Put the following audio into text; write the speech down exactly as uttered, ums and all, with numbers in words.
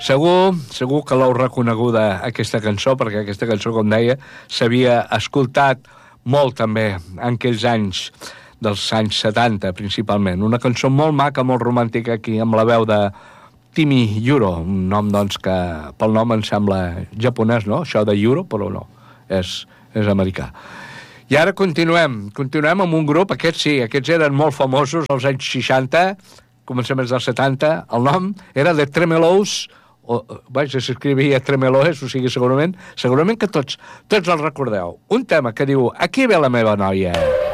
Segur, segur que l'heu reconeguda aquesta cançó, perquè aquesta cançó, com deia, s'havia escoltat molt també en aquells anys, dels anys setanta principalment. Una cançó molt maca, molt romàntica aquí, amb la veu de Timi Yuro, un nom doncs que pel nom em sembla japonès, no? Això de Yuro, però no, és, és americà. I ara continuem, continuem amb un grup, aquests sí, aquests eren molt famosos als anys seixanta, començaments dels setanta, el nom era The Tremeloes, o, vaja, s'escrivia Tremeloes, o sigui, segurament, segurament que tots, tots el recordeu. Un tema que diu, aquí ve la meva noia.